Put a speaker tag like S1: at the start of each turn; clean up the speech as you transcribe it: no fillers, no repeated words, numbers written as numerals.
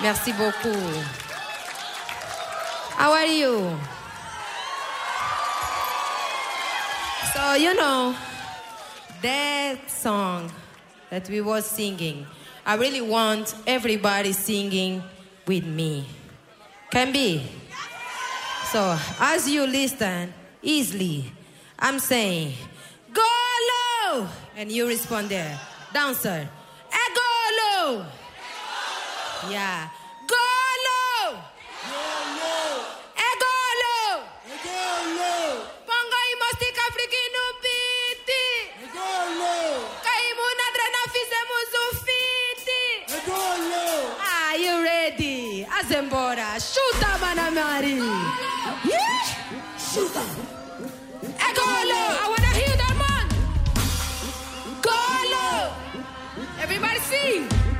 S1: Merci beaucoup. How are you? So, you know, that song that we were singing, I really want everybody singing with me. Can be? So, as you listen easily, I'm saying, go low! And you respond there. Dancer, go low! Yeah. Go low! Go low! Pongo y mostica africano piti! Kaimu na drena fizemos fiti! Are you ready? Azembora, chuta, Manamari! Chuta! Go low! I wanna hear that, man! Go low! Everybody sing!